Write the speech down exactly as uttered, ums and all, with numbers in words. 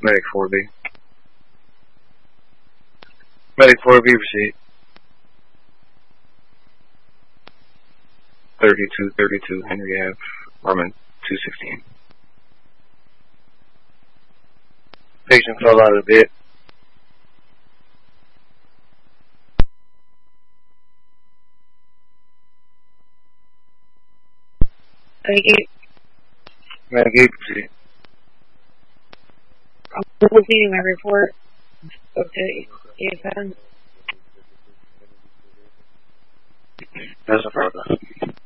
Medic four B. Medic four B, proceed. thirty-two thirty-two Henry Ave, Armin two sixteen. Patient fell out of bed. Medic eight. Medic eight, proceed. I'm receiving my report. Okay, E S N. That's a problem.